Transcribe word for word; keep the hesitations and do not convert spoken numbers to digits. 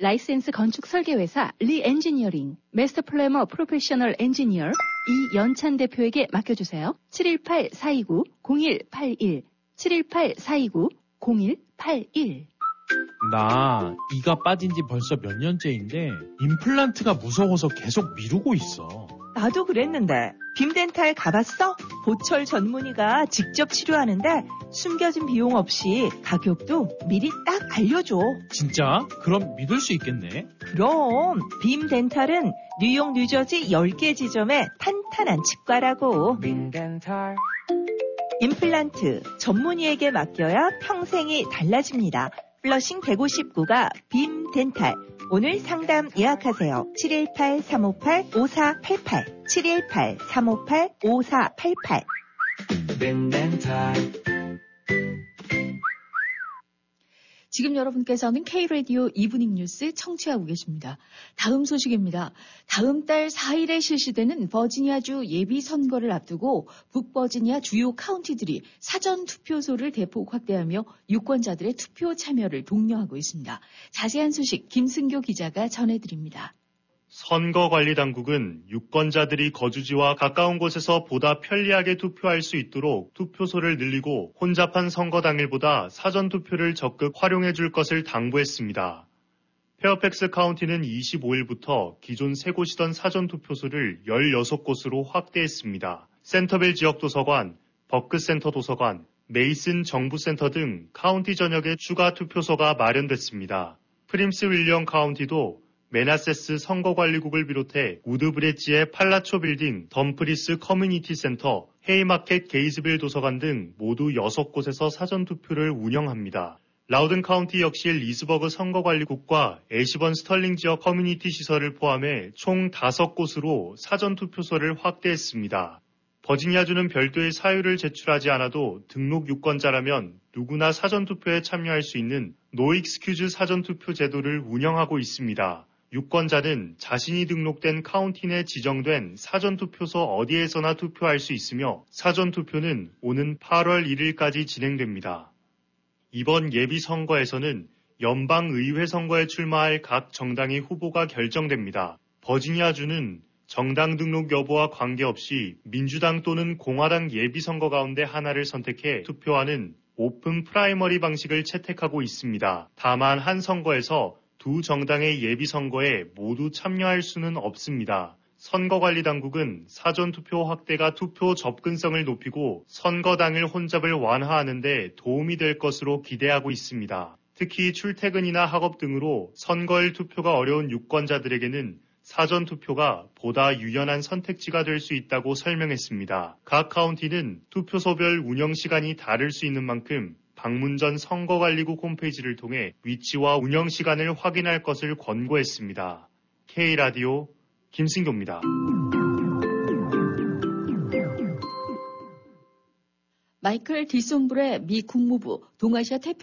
라이센스 건축 설계회사 리엔지니어링, 마스터 플래너 프로페셔널 엔지니어 이연찬 대표에게 맡겨주세요. 칠일팔 사이구 공일팔일 칠일팔 사이구 공일팔일. 나 이가 빠진 지 벌써 몇 년째인데 임플란트가 무서워서 계속 미루고 있어. 나도 그랬는데 빔덴탈 가봤어? 보철 전문의가 직접 치료하는데 숨겨진 비용 없이 가격도 미리 딱 알려줘. 진짜? 그럼 믿을 수 있겠네. 그럼 빔덴탈은 뉴욕, 뉴저지 열 개 지점의 탄탄한 치과라고. 빔덴탈. 임플란트 전문의에게 맡겨야 평생이 달라집니다. 플러싱 백오십구가 빔덴탈. 오늘 상담 예약하세요. 칠일팔 삼오팔 오사팔팔 칠일팔 삼오팔 오사팔팔. 지금 여러분께서는 K-라디오 이브닝 뉴스 청취하고 계십니다. 다음 소식입니다. 다음 달 사 일에 실시되는 버지니아주 예비선거를 앞두고 북버지니아 주요 카운티들이 사전 투표소를 대폭 확대하며 유권자들의 투표 참여를 독려하고 있습니다. 자세한 소식 김승교 기자가 전해드립니다. 선거관리당국은 유권자들이 거주지와 가까운 곳에서 보다 편리하게 투표할 수 있도록 투표소를 늘리고 혼잡한 선거 당일보다 사전투표를 적극 활용해 줄 것을 당부했습니다. 페어팩스 카운티는 이십오 일부터 기존 세 곳이던 사전투표소를 열여섯 곳으로 확대했습니다. 센터빌 지역도서관, 버크센터 도서관, 메이슨 정부센터 등 카운티 전역에 추가 투표소가 마련됐습니다. 프린스 윌리엄 카운티도 메나세스 선거관리국을 비롯해 우드브릿지의 팔라초 빌딩, 덤프리스 커뮤니티 센터, 헤이마켓 게이즈빌 도서관 등 모두 여섯 곳에서 사전투표를 운영합니다. 라우든 카운티 역시 리스버그 선거관리국과 애시번 스털링 지역 커뮤니티 시설을 포함해 총 다섯 곳으로 사전투표소를 확대했습니다. 버지니아주는 별도의 사유를 제출하지 않아도 등록 유권자라면 누구나 사전투표에 참여할 수 있는 노 익스큐즈 사전투표 제도를 운영하고 있습니다. 유권자는 자신이 등록된 카운티 내 지정된 사전투표소 어디에서나 투표할 수 있으며 사전투표는 오는 팔월 일일까지 진행됩니다. 이번 예비선거에서는 연방의회 선거에 출마할 각 정당의 후보가 결정됩니다. 버지니아주는 정당 등록 여부와 관계없이 민주당 또는 공화당 예비선거 가운데 하나를 선택해 투표하는 오픈 프라이머리 방식을 채택하고 있습니다. 다만 한 선거에서 두 정당의 예비선거에 모두 참여할 수는 없습니다. 선거관리당국은 사전투표 확대가 투표 접근성을 높이고 선거 당일 혼잡을 완화하는 데 도움이 될 것으로 기대하고 있습니다. 특히 출퇴근이나 학업 등으로 선거일 투표가 어려운 유권자들에게는 사전투표가 보다 유연한 선택지가 될 수 있다고 설명했습니다. 각 카운티는 투표소별 운영시간이 다를 수 있는 만큼 방문 전 선거관리국 홈페이지를 통해 위치와 운영시간을 확인할 것을 권고했습니다. K라디오 김승교입니다. 마이클 디솜브레 미 국무부 동아시아 태평양